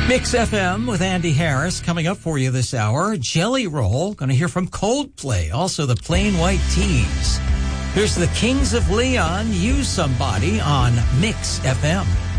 Mix FM with Andy Harris coming up for you this hour. Jelly Roll, going to hear from Coldplay, also the Plain White Tees. Here's the Kings of Leon, Use Somebody on Mix FM.